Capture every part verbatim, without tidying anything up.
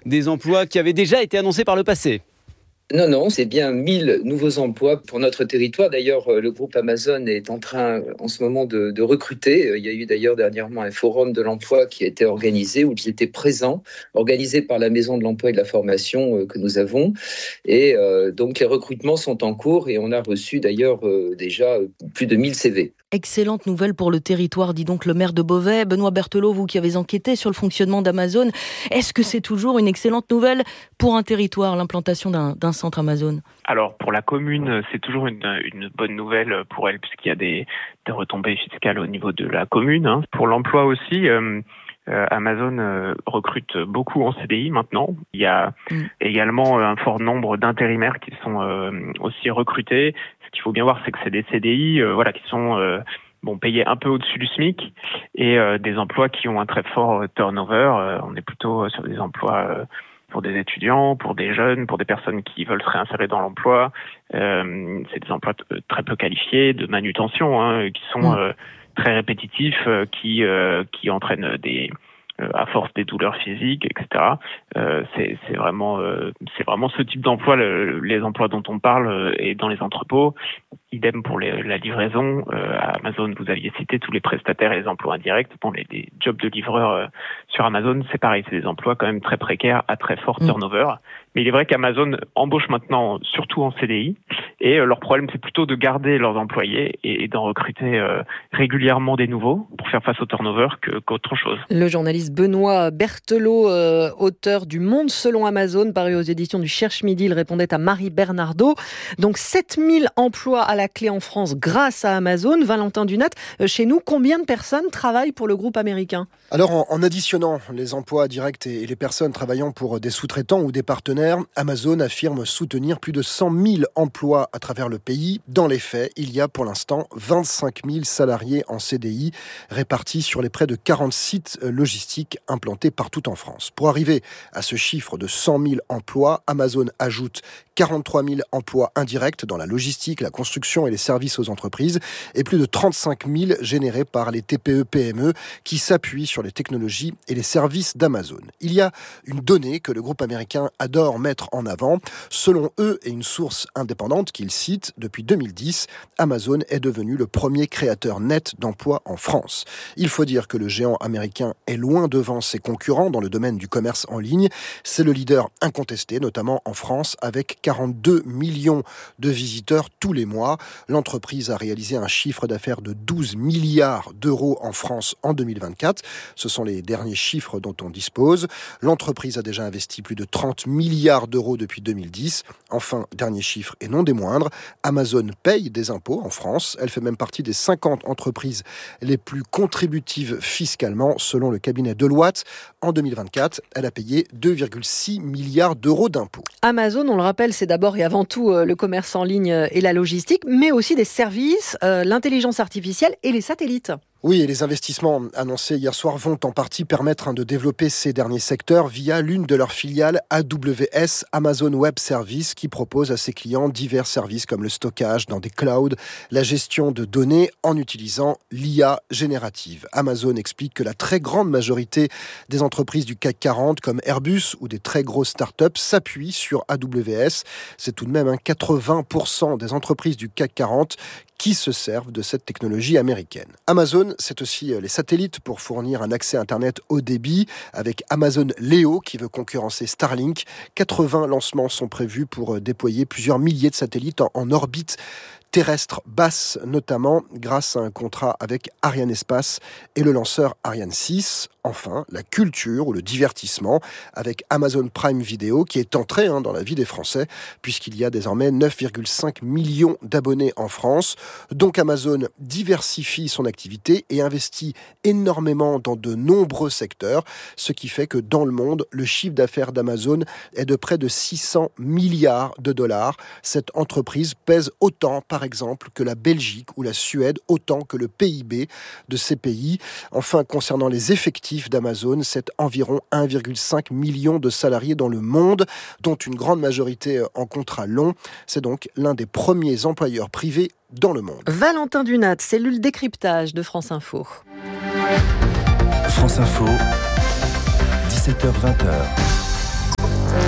des emplois qui avaient déjà été annoncés par le passé. Non, non, c'est bien mille nouveaux emplois pour notre territoire. D'ailleurs, le groupe Amazon est en train, en ce moment, de, de recruter. Il y a eu d'ailleurs dernièrement un forum de l'emploi qui a été organisé, où j'étais présent, organisé par la Maison de l'Emploi et de la Formation que nous avons. Et euh, donc, les recrutements sont en cours et on a reçu d'ailleurs euh, déjà plus de mille C V. Excellente nouvelle pour le territoire, dit donc le maire de Beauvais. Benoît Berthelot, vous qui avez enquêté sur le fonctionnement d'Amazon, est-ce que c'est toujours une excellente nouvelle pour un territoire, l'implantation d'un, d'un centre Amazon ? Alors pour la commune, c'est toujours une, une bonne nouvelle pour elle, puisqu'il y a des, des retombées fiscales au niveau de la commune. Hein. Pour l'emploi aussi, euh, euh, Amazon euh, recrute beaucoup en C D I maintenant. Il y a mmh. également un fort nombre d'intérimaires qui sont euh, aussi recrutés. Ce qu'il faut bien voir, c'est que c'est des C D I euh, voilà, qui sont euh, bon, payés un peu au-dessus du SMIC et euh, des emplois qui ont un très fort turnover. Euh, on est plutôt sur des emplois euh, pour des étudiants, pour des jeunes, pour des personnes qui veulent se réinsérer dans l'emploi. Euh, c'est des emplois t- très peu qualifiés, de manutention, hein, qui sont euh, très répétitifs, euh, qui, euh, qui entraînent des... à force des douleurs physiques, et cetera. Euh, c'est, c'est vraiment, euh, c'est vraiment ce type d'emploi, le, les emplois dont on parle, euh, et dans les entrepôts. Idem pour les, la livraison. Euh, à Amazon, vous aviez cité tous les prestataires et les emplois indirects. Bon, les, les jobs de livreurs euh, sur Amazon, c'est pareil, c'est des emplois quand même très précaires, à très fort turnover. Mmh. Mais il est vrai qu'Amazon embauche maintenant surtout en C D I, et euh, leur problème, c'est plutôt de garder leurs employés et, et d'en recruter euh, régulièrement des nouveaux pour faire face au turnover que, qu'autre chose. Le journaliste Benoît Berthelot, euh, auteur du Monde selon Amazon, paru aux éditions du Cherche Midi, il répondait à Marie Bernardo. Donc sept mille emplois à la clé en France grâce à Amazon. Valentin Dunat, euh, chez nous, combien de personnes travaillent pour le groupe américain ? Alors, en, en additionnant les emplois directs et, et les personnes travaillant pour des sous-traitants ou des partenaires, Amazon affirme soutenir plus de cent mille emplois à travers le pays. Dans les faits, il y a pour l'instant vingt-cinq mille salariés en C D I répartis sur les près de quarante sites logistiques implantés partout en France. Pour arriver à ce chiffre de cent mille emplois, Amazon ajoute quarante-trois mille emplois indirects dans la logistique, la construction et les services aux entreprises et plus de trente-cinq mille générés par les T P E P M E qui s'appuient sur les technologies et les services d'Amazon. Il y a une donnée que le groupe américain adore mettre en avant. Selon eux et une source indépendante qu'ils citent, depuis deux mille dix, Amazon est devenu le premier créateur net d'emplois en France. Il faut dire que le géant américain est loin devant ses concurrents dans le domaine du commerce en ligne. C'est le leader incontesté, notamment en France, avec quarante-deux millions de visiteurs tous les mois. L'entreprise a réalisé un chiffre d'affaires de douze milliards d'euros en France en deux mille vingt-quatre. Ce sont les derniers chiffres dont on dispose. L'entreprise a déjà investi plus de trente milliards d'euros depuis deux mille dix. Enfin, dernier chiffre et non des moindres, Amazon paye des impôts en France. Elle fait même partie des cinquante entreprises les plus contributives fiscalement, selon le cabinet Deloitte. En deux mille vingt-quatre, elle a payé deux virgule six milliards d'euros d'impôts. Amazon, on le rappelle, c'est d'abord et avant tout le commerce en ligne et la logistique, mais aussi des services, euh, l'intelligence artificielle et les satellites. Oui, et les investissements annoncés hier soir vont en partie permettre de développer ces derniers secteurs via l'une de leurs filiales A W S, Amazon Web Services, qui propose à ses clients divers services comme le stockage dans des clouds, la gestion de données en utilisant l'I A générative. Amazon explique que la très grande majorité des entreprises du C A C quarante, comme Airbus ou des très grosses startups, s'appuient sur A W S. C'est tout de même hein, quatre-vingts pour cent des entreprises du C A C quarante qui se servent de cette technologie américaine. Amazon, c'est aussi les satellites pour fournir un accès Internet haut débit avec Amazon Leo qui veut concurrencer Starlink. quatre-vingts lancements sont prévus pour déployer plusieurs milliers de satellites en, en orbite terrestre basse, notamment grâce à un contrat avec Arianespace et le lanceur Ariane six. Enfin, la culture ou le divertissement avec Amazon Prime Video qui est entré hein, dans la vie des Français puisqu'il y a désormais neuf virgule cinq millions d'abonnés en France. Donc Amazon diversifie son activité et investit énormément dans de nombreux secteurs, ce qui fait que dans le monde, le chiffre d'affaires d'Amazon est de près de six cents milliards de dollars. Cette entreprise pèse autant, par exemple, que la Belgique ou la Suède, autant que le P I B de ces pays. Enfin, concernant les effectifs d'Amazon, c'est environ un virgule cinq million de salariés dans le monde, dont une grande majorité en contrat long. C'est donc l'un des premiers employeurs privés dans le monde. Valentin Dunat, cellule décryptage de France Info. France Info, dix-sept heures vingt.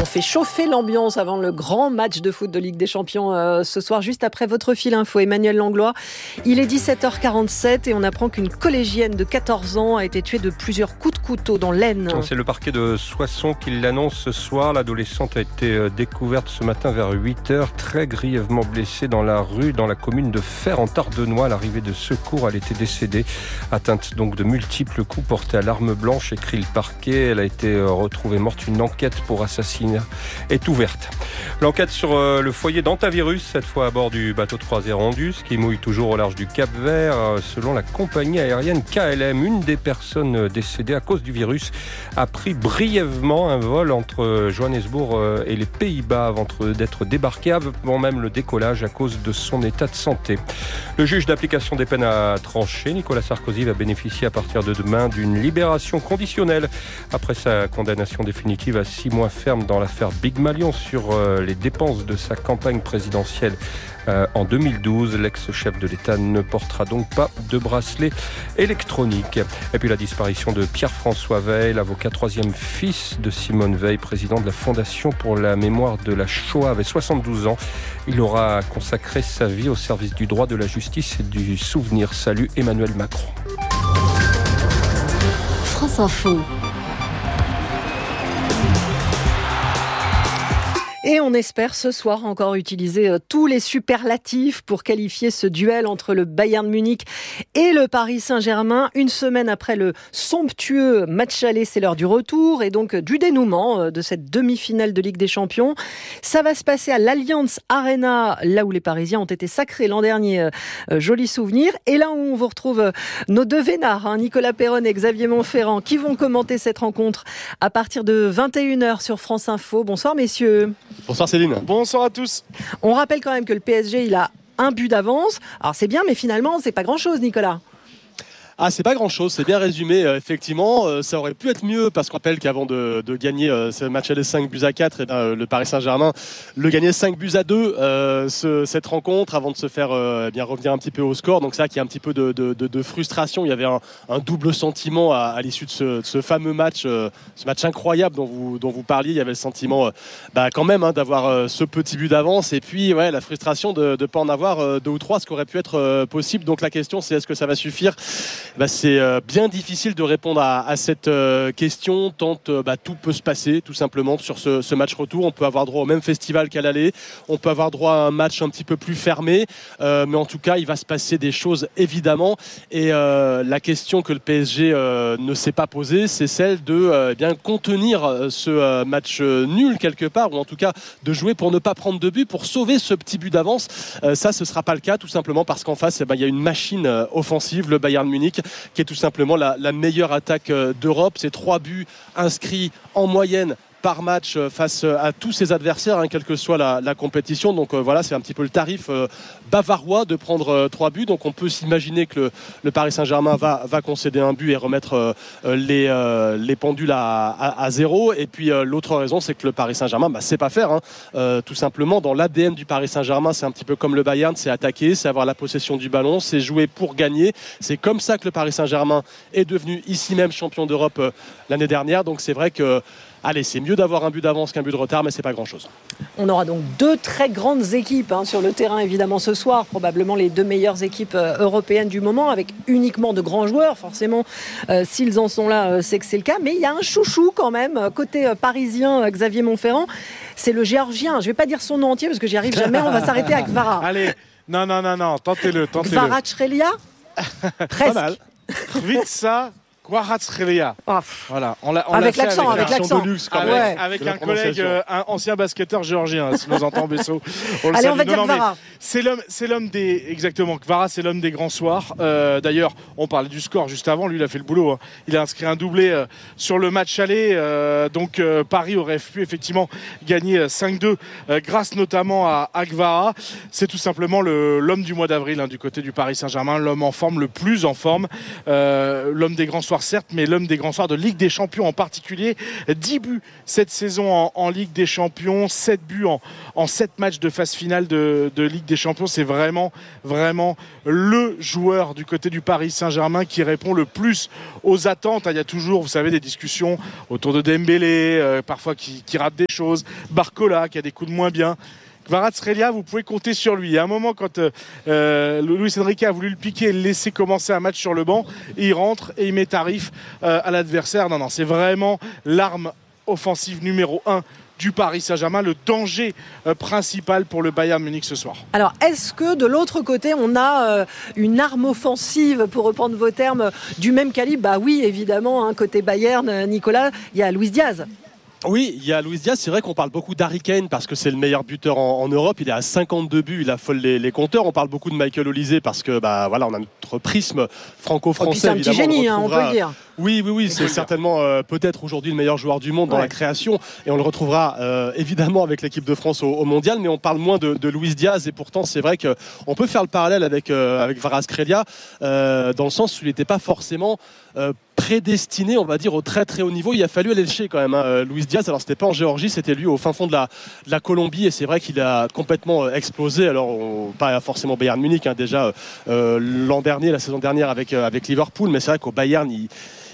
fait chauffer l'ambiance avant le grand match de foot de Ligue des Champions euh, ce soir, juste après votre fil info. Emmanuel Langlois, il est dix-sept heures quarante-sept et on apprend qu'une collégienne de quatorze ans a été tuée de plusieurs coups de couteau dans l'Aisne. C'est le parquet de Soissons qui l'annonce ce soir. L'adolescente a été découverte ce matin vers huit heures, très grièvement blessée dans la rue, dans la commune de Fer en Tardenois. À l'arrivée de secours, elle était décédée, atteinte donc de multiples coups portés à l'arme blanche, écrit le parquet. Elle a été retrouvée morte. Une enquête pour assassinat est ouverte. L'enquête sur le foyer d'Antavirus, cette fois à bord du bateau de croisière Ondus, qui mouille toujours au large du Cap-Vert. Selon la compagnie aérienne K L M, une des personnes décédées à cause du virus a pris brièvement un vol entre Johannesburg et les Pays-Bas avant d'être débarqué avant même le décollage à cause de son état de santé. Le juge d'application des peines a tranché. Nicolas Sarkozy va bénéficier à partir de demain d'une libération conditionnelle après sa condamnation définitive à six mois ferme dans l'affaire Big Malion sur les dépenses de sa campagne présidentielle en deux mille douze. L'ex-chef de l'État ne portera donc pas de bracelet électronique. Et puis la disparition de Pierre-François Veil, l'avocat troisième fils de Simone Veil, président de la Fondation pour la mémoire de la Shoah, avait soixante-douze ans. Il aura consacré sa vie au service du droit, de la justice et du souvenir. Salut Emmanuel Macron. France Info. Et on espère ce soir encore utiliser tous les superlatifs pour qualifier ce duel entre le Bayern Munich et le Paris Saint-Germain. Une semaine après le somptueux match aller, c'est l'heure du retour et donc du dénouement de cette demi-finale de Ligue des Champions. Ça va se passer à l'Allianz Arena, là où les Parisiens ont été sacrés l'an dernier. Euh, joli souvenir. Et là où on vous retrouve nos deux vénards, hein, Nicolas Perron et Xavier Montferrand, qui vont commenter cette rencontre à partir de vingt et une heures sur France Info. Bonsoir messieurs. Bonsoir Céline. Bonsoir à tous. On rappelle quand même que le P S G, il a un but d'avance. Alors c'est bien, mais finalement, c'est pas grand-chose, Nicolas. Ah, c'est pas grand-chose, c'est bien résumé. Euh, effectivement, euh, ça aurait pu être mieux parce qu'on rappelle qu'avant de, de gagner euh, ce match aller cinq buts à quatre, et ben, euh, le Paris Saint-Germain le gagnait cinq buts à deux euh, ce, cette rencontre avant de se faire euh, eh bien revenir un petit peu au score. Donc c'est là qu'il y a un petit peu de, de, de, de frustration. Il y avait un, un double sentiment à, à l'issue de ce, de ce fameux match, euh, ce match incroyable dont vous, dont vous parliez. Il y avait le sentiment euh, bah, quand même hein, d'avoir euh, ce petit but d'avance et puis ouais, la frustration de ne pas en avoir euh, deux ou trois, ce qui aurait pu être euh, possible. Donc la question c'est est-ce que ça va suffire? Bah, c'est euh, bien difficile de répondre à, à cette euh, question tant euh, bah, tout peut se passer tout simplement sur ce, ce match retour. On peut avoir droit au même festival qu'à l'aller, on peut avoir droit à un match un petit peu plus fermé, euh, mais en tout cas il va se passer des choses évidemment et euh, la question que le P S G euh, ne s'est pas posée, c'est celle de euh, eh bien contenir ce euh, match euh, nul quelque part, ou en tout cas de jouer pour ne pas prendre de but, pour sauver ce petit but d'avance. Euh, ça ce sera pas le cas tout simplement parce qu'en face eh ben, il y a une machine euh, offensive, le Bayern Munich, qui est tout simplement la, la meilleure attaque d'Europe. C'est trois buts inscrits en moyenne par match face à tous ses adversaires, hein, quelle que soit la, la compétition. Donc euh, voilà, c'est un petit peu le tarif euh, bavarois de prendre euh, trois buts. Donc on peut s'imaginer que le, le Paris Saint-Germain va, va concéder un but et remettre euh, les, euh, les pendules à, à, à zéro. Et puis euh, l'autre raison, c'est que le Paris Saint-Germain, bah, c'est pas faire. Hein. Euh, tout simplement, dans l'A D N du Paris Saint-Germain, c'est un petit peu comme le Bayern, c'est attaquer, c'est avoir la possession du ballon, c'est jouer pour gagner. C'est comme ça que le Paris Saint-Germain est devenu ici même champion d'Europe euh, l'année dernière. Donc c'est vrai que allez, c'est mieux d'avoir un but d'avance qu'un but de retard, mais c'est pas grand-chose. On aura donc deux très grandes équipes hein, sur le terrain, évidemment, ce soir. Probablement les deux meilleures équipes euh, européennes du moment, avec uniquement de grands joueurs. Forcément, euh, s'ils en sont là, euh, c'est que c'est le cas. Mais il y a un chouchou quand même, côté euh, parisien, euh, Xavier Montferrand. C'est le Géorgien. Je ne vais pas dire son nom entier, parce que j'y arrive jamais. On va s'arrêter à Kvara. Allez, non, non, non, non, tentez-le, tentez-le. Kvaratskhelia. Presque. Pas mal. Kvitsa Kvaratskhelia. Oh. Voilà, on l'a, on avec l'a l'accent, avec, avec l'accent. De luxe, quand avec, même. Avec un collègue, euh, un ancien basketteur géorgien, si nous entend Bessot. On Allez, le on va non, dire non, Kvara. C'est l'homme, c'est l'homme des, exactement. Kvara, c'est l'homme des grands soirs. Euh, d'ailleurs, on parlait du score juste avant. Lui, il a fait le boulot. Hein. Il a inscrit un doublé euh, sur le match aller. Euh, donc, euh, Paris aurait pu effectivement gagner cinq deux, euh, grâce notamment à, à Kvara. C'est tout simplement le, l'homme du mois d'avril hein, du côté du Paris Saint-Germain, l'homme en forme, le plus en forme, euh, l'homme des grands soirs. soirs certes, mais l'homme des grands soirs de Ligue des Champions en particulier. dix buts cette saison en, en Ligue des Champions, sept buts en, en sept matchs de phase finale de, de Ligue des Champions. C'est vraiment, vraiment le joueur du côté du Paris Saint-Germain qui répond le plus aux attentes. Il y a toujours, vous savez, des discussions autour de Dembélé, euh, parfois qui, qui rate des choses, Barcola qui a des coups de moins bien. Kvaratskhelia, vous pouvez compter sur lui. À un moment, quand euh, Luis Enrique a voulu le piquer et le laisser commencer un match sur le banc, il rentre et il met tarif euh, à l'adversaire. Non, non, c'est vraiment l'arme offensive numéro un du Paris Saint-Germain, le danger euh, principal pour le Bayern Munich ce soir. Alors, est-ce que de l'autre côté, on a euh, une arme offensive, pour reprendre vos termes, du même calibre ? Bah oui, évidemment, hein, côté Bayern, Nicolas, il y a Luis Diaz. Oui, il y a Luis Diaz. C'est vrai qu'on parle beaucoup d'Harry Kane parce que c'est le meilleur buteur en, en Europe. Il est à cinquante-deux buts, il affole les, les compteurs. On parle beaucoup de Michael Olise parce que bah voilà, on a notre prisme franco-français. Oh, c'est un évidemment, petit génie, on, hein, on peut le dire. Oui, oui, oui, c'est certainement euh, peut-être aujourd'hui le meilleur joueur du monde dans ouais. la création, et on le retrouvera euh, évidemment avec l'équipe de France au, au mondial. Mais on parle moins de, de Luis Diaz, et pourtant c'est vrai que on peut faire le parallèle avec euh, avec Kvaratskhelia euh, dans le sens où il n'était pas forcément euh, prédestiné, on va dire, au très très haut niveau. Il a fallu aller le chercher quand même, hein, Luis Diaz. Alors c'était pas en Géorgie, c'était lui au fin fond de la, de la Colombie, et c'est vrai qu'il a complètement euh, explosé. Alors on, pas forcément Bayern Munich, hein, déjà euh, l'an dernier, la saison dernière avec euh, avec Liverpool, mais c'est vrai qu'au Bayern il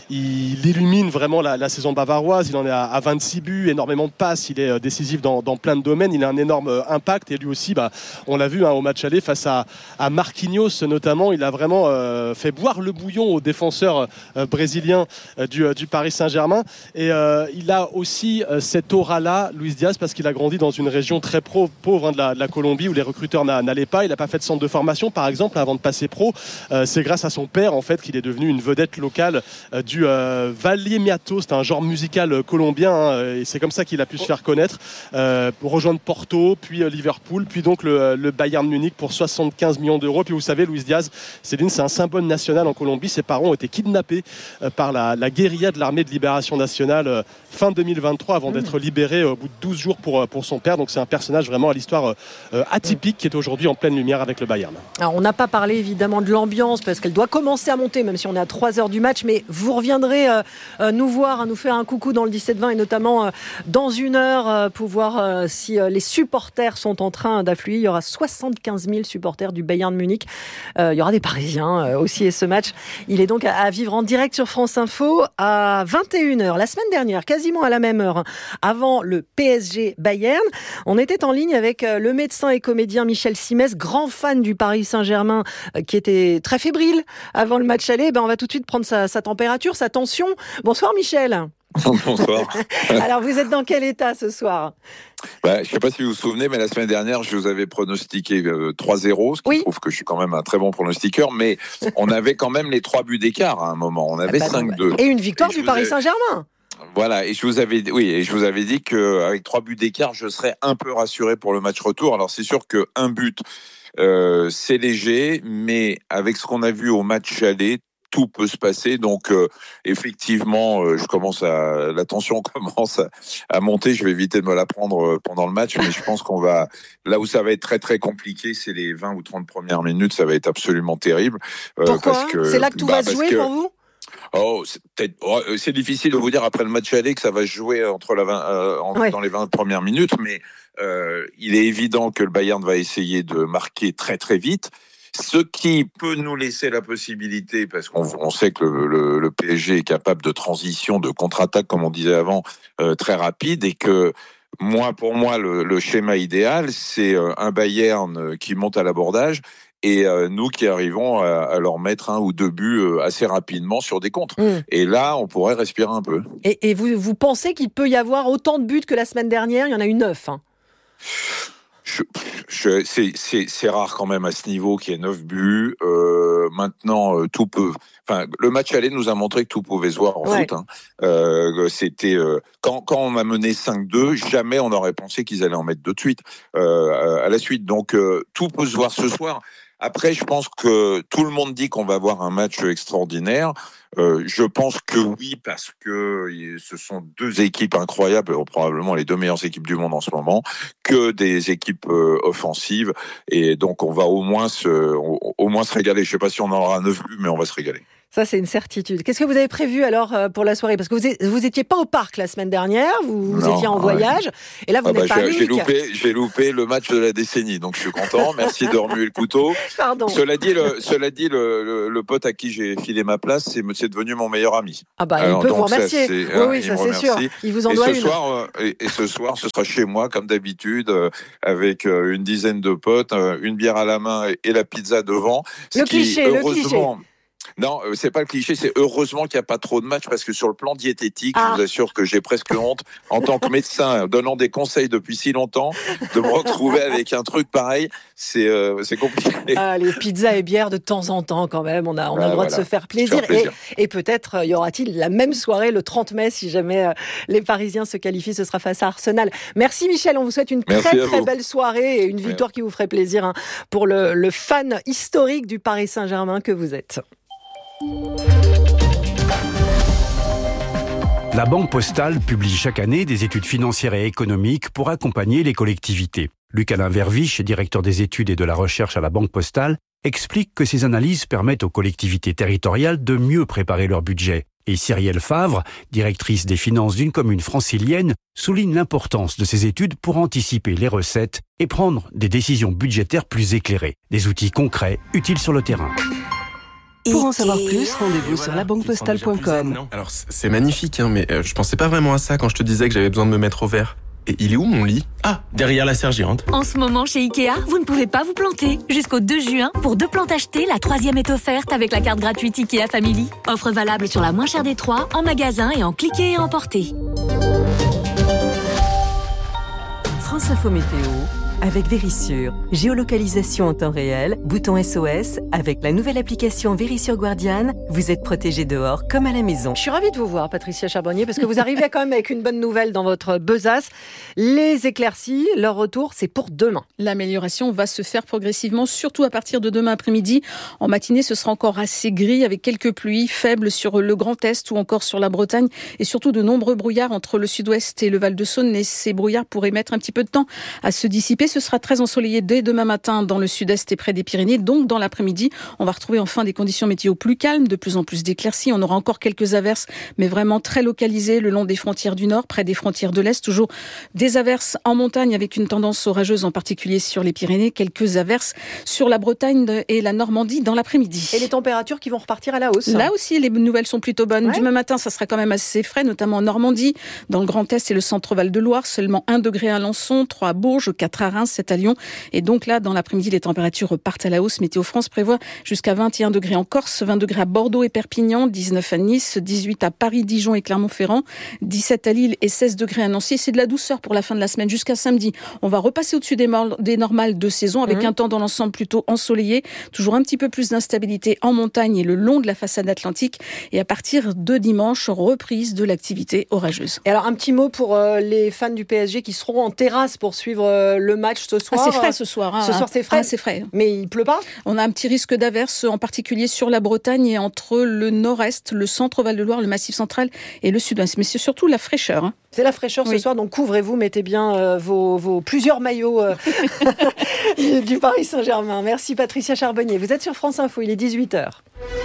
Il illumine vraiment la, la saison bavaroise. Il en est à, à vingt-six buts, énormément de passes. Il est euh, décisif dans, dans plein de domaines. Il a un énorme euh, impact. Et lui aussi, bah, on l'a vu hein, au match aller face à, à Marquinhos notamment. Il a vraiment euh, fait boire le bouillon aux défenseurs euh, brésiliens euh, du, euh, du Paris Saint-Germain. Et euh, il a aussi euh, cette aura-là, Luis Diaz, parce qu'il a grandi dans une région très pro, pauvre hein, de, la, de la Colombie, où les recruteurs n'allaient pas. Il n'a pas fait de centre de formation, par exemple, avant de passer pro. Euh, c'est grâce à son père, en fait, qu'il est devenu une vedette locale euh, du du euh, Vallemiato. C'est un genre musical colombien hein, et c'est comme ça qu'il a pu se faire connaître euh, pour rejoindre Porto, puis euh, Liverpool, puis donc le, le Bayern Munich pour soixante-quinze millions d'euros. Puis vous savez, Luis Diaz, Céline, c'est un symbole national en Colombie. Ses parents ont été kidnappés euh, par la, la guérilla de l'armée de libération nationale euh, fin deux mille vingt-trois avant mmh. d'être libéré euh, au bout de douze jours pour, pour son père. Donc c'est un personnage vraiment à l'histoire euh, atypique qui est aujourd'hui en pleine lumière avec le Bayern. Alors on n'a pas parlé évidemment de l'ambiance parce qu'elle doit commencer à monter même si on est à trois heures du match, mais vous reviendrez euh, euh, nous voir, hein, nous faire un coucou dans le dix-sept vingt et notamment euh, dans une heure euh, pour voir euh, si euh, les supporters sont en train d'affluer. Il y aura soixante-quinze mille supporters du Bayern Munich. Euh, il y aura des Parisiens euh, aussi et ce match, il est donc à, à vivre en direct sur France Info à vingt et une heures. La semaine dernière, quasiment à la même heure, hein, avant le P S G Bayern, on était en ligne avec euh, le médecin et comédien Michel Simès, grand fan du Paris Saint-Germain, euh, qui était très fébrile avant le match aller. Ben, on va tout de suite prendre sa, sa température, sa tension. Bonsoir Michel. Bonsoir. Alors vous êtes dans quel état ce soir ? Bah, je ne sais pas si vous vous souvenez, mais la semaine dernière, je vous avais pronostiqué euh, trois zéro, ce qui oui. prouve que je suis quand même un très bon pronostiqueur, mais on avait quand même les trois buts d'écart à un moment. On avait bah cinq deux. Et une victoire et du Paris avais... Saint-Germain. Voilà, et je vous avais, oui, et je vous avais dit qu'avec trois buts d'écart, je serais un peu rassuré pour le match retour. Alors c'est sûr qu'un but, euh, c'est léger, mais avec ce qu'on a vu au match aller, tout peut se passer. Donc euh, effectivement, euh, je commence à la tension commence à, à monter. Je vais éviter de me la prendre pendant le match, mais je pense qu'on va là où ça va être très très compliqué, c'est les vingt ou trente premières minutes. Ça va être absolument terrible. Euh, Pourquoi parce que, c'est là que tout bah, va se jouer que, pour vous? Oh, c'est, peut-être, oh, c'est difficile de vous dire après le match aller que ça va se jouer entre la vingt, euh, en, ouais. dans les vingt premières minutes, mais euh, il est évident que le Bayern va essayer de marquer très très vite. Ce qui peut nous laisser la possibilité, parce qu'on on sait que le, le, le P S G est capable de transition, de contre-attaque, comme on disait avant, euh, très rapide, et que moi, pour moi, le, le schéma idéal, c'est un Bayern qui monte à l'abordage, et euh, nous qui arrivons à, à leur mettre un ou deux buts euh, assez rapidement sur des contres. Mmh. Et là, on pourrait respirer un peu. Et, et vous, vous pensez qu'il peut y avoir autant de buts que la semaine dernière ? Il y en a eu neuf. Hein. Je, je, c'est, c'est, c'est rare quand même à ce niveau qu'il y ait neuf buts. Euh, maintenant, euh, tout peut. Enfin, le match aller nous a montré que tout pouvait se voir en ouais. foot. Hein. Euh, c'était euh, quand, quand on a mené cinq deux, jamais on aurait pensé qu'ils allaient en mettre deux de suite euh, à la suite. Donc euh, tout peut se voir ce soir. Après, je pense que tout le monde dit qu'on va avoir un match extraordinaire. Euh, je pense que oui, parce que ce sont deux équipes incroyables, probablement les deux meilleures équipes du monde en ce moment, que des équipes euh, offensives. Et donc, on va au moins se, au, au moins se régaler. Je ne sais pas si on en aura neuf buts, mais on va se régaler. Ça, c'est une certitude. Qu'est-ce que vous avez prévu alors pour la soirée ? Parce que vous n'étiez pas au parc la semaine dernière, vous, vous non, étiez en ouais. voyage, et là, vous ah n'êtes bah, pas à j'ai, Munich. j'ai loupé, j'ai loupé le match de la décennie, donc je suis content. Merci de remuer le couteau. Pardon. Cela dit, le, cela dit le, le, le pote à qui j'ai filé ma place, c'est, c'est devenu mon meilleur ami. Ah bah, Alors, il peut vous donc, ça, remercier. c'est, oui, hein, oui, il ça me c'est remercie. sûr. Il vous en et doit ce une. Soir, euh, et, et ce soir, ce sera chez moi, comme d'habitude, euh, avec euh, une dizaine de potes, euh, une bière à la main et, et la pizza devant. Le qui, cliché, le cliché. Non, c'est pas le cliché, c'est heureusement qu'il n'y a pas trop de matchs parce que sur le plan diététique, ah. je vous assure que j'ai presque honte, en tant que médecin donnant des conseils depuis si longtemps, de me retrouver avec un truc pareil, c'est, euh, c'est compliqué. Ah, les pizzas et bières de temps en temps quand même, on a, on a ah, le droit voilà. de se faire plaisir. Faire plaisir. Et, et peut-être y aura-t-il la même soirée le trente mai si jamais euh, les Parisiens se qualifient, ce sera face à Arsenal. Merci Michel, on vous souhaite une Merci très très vous. belle soirée et une victoire qui vous ferait plaisir hein, pour le, le fan historique du Paris Saint-Germain que vous êtes. La Banque Postale publie chaque année des études financières et économiques pour accompagner les collectivités. Luc-Alain Verviche, directeur des études et de la recherche à la Banque Postale, explique que ces analyses permettent aux collectivités territoriales de mieux préparer leur budget. Et Cyrielle Favre, directrice des finances d'une commune francilienne, souligne l'importance de ces études pour anticiper les recettes et prendre des décisions budgétaires plus éclairées. Des outils concrets, utiles sur le terrain. Pour en savoir plus, rendez-vous sur la banque postale point com. Alors c'est magnifique, hein, mais euh, je pensais pas vraiment à ça quand je te disais que j'avais besoin de me mettre au vert. Et il est où mon lit ? Ah, derrière la sergérante. En ce moment, chez Ikea, vous ne pouvez pas vous planter. Jusqu'au deux juin, pour deux plantes achetées, la troisième est offerte avec la carte gratuite Ikea Family. Offre valable sur la moins chère des trois, en magasin et en cliquer et emporter. France Info Météo avec Vérissure. Géolocalisation en temps réel, bouton S O S. Avec la nouvelle application Vérissure Guardian, vous êtes protégé dehors comme à la maison. Je suis ravie de vous voir, Patricia Charbonnier, parce que vous arrivez quand même avec une bonne nouvelle dans votre besace. Les éclaircies, leur retour, c'est pour demain. L'amélioration va se faire progressivement, surtout à partir de demain après-midi. En matinée, ce sera encore assez gris, avec quelques pluies faibles sur le Grand Est ou encore sur la Bretagne, et surtout de nombreux brouillards entre le Sud-Ouest et le Val-de-Saône. Et ces brouillards pourraient mettre un petit peu de temps à se dissiper. Ce sera très ensoleillé dès demain matin dans le sud-est et près des Pyrénées. Donc, dans l'après-midi, on va retrouver enfin des conditions météo plus calmes, de plus en plus d'éclaircies. On aura encore quelques averses, mais vraiment très localisées le long des frontières du nord, près des frontières de l'est. Toujours des averses en montagne avec une tendance orageuse, en particulier sur les Pyrénées. Quelques averses sur la Bretagne et la Normandie dans l'après-midi. Et les températures qui vont repartir à la hausse. Là aussi, les nouvelles sont plutôt bonnes. Ouais. Demain matin, ça sera quand même assez frais, notamment en Normandie, dans le Grand Est et le centre Val-de-Loire. Seulement un degré à Alençon, trois à Bourges, quatre à Reims, sept à Lyon. Et donc là, dans l'après-midi, les températures repartent à la hausse. Météo France prévoit jusqu'à vingt et un degrés en Corse, vingt degrés à Bordeaux et Perpignan, dix-neuf à Nice, dix-huit à Paris, Dijon et Clermont-Ferrand, dix-sept à Lille et seize degrés à Nancy. C'est de la douceur pour la fin de la semaine jusqu'à samedi. On va repasser au-dessus des, mor- des normales de saison avec mmh. un temps dans l'ensemble plutôt ensoleillé. Toujours un petit peu plus d'instabilité en montagne et le long de la façade atlantique. Et à partir de dimanche, reprise de l'activité orageuse. Et alors, un petit mot pour euh, les fans du P S G qui seront en terrasse pour suivre euh, le match ce soir. Ah, c'est frais ce soir. Hein, ce soir, c'est frais. Ah, c'est frais. Mais il pleut pas ? On a un petit risque d'averse, en particulier sur la Bretagne et entre le nord-est, le centre Val-de-Loire, le Massif central et le sud-ouest. Mais c'est surtout la fraîcheur. Hein. C'est la fraîcheur oui. ce soir, donc couvrez-vous, mettez bien euh, vos, vos plusieurs maillots euh, du Paris Saint-Germain. Merci Patricia Charbonnier. Vous êtes sur France Info, il est dix-huit heures.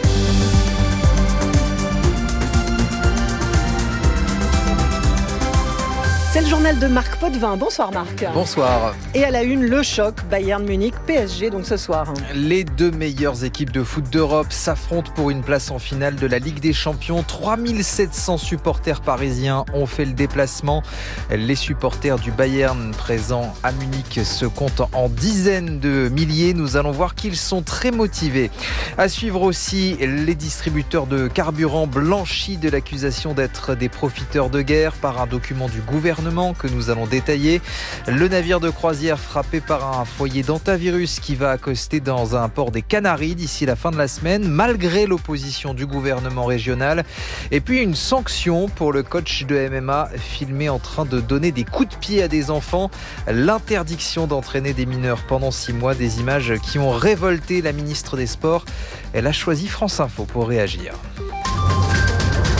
C'est le journal de Marc Potvin. Bonsoir Marc. Bonsoir. Et à la une, le choc Bayern Munich P S G donc ce soir. Les deux meilleures équipes de foot d'Europe s'affrontent pour une place en finale de la Ligue des Champions. trois mille sept cents supporters parisiens ont fait le déplacement. Les supporters du Bayern présents à Munich se comptent en dizaines de milliers. Nous allons voir qu'ils sont très motivés. À suivre aussi les distributeurs de carburant blanchis de l'accusation d'être des profiteurs de guerre par un document du gouvernement que nous allons détailler. Le navire de croisière frappé par un foyer d'hantavirus qui va accoster dans un port des Canaries d'ici la fin de la semaine, malgré l'opposition du gouvernement régional. Et puis une sanction pour le coach de M M A filmé en train de donner des coups de pied à des enfants. L'interdiction d'entraîner des mineurs pendant six mois, des images qui ont révolté la ministre des Sports. Elle a choisi France Info pour réagir.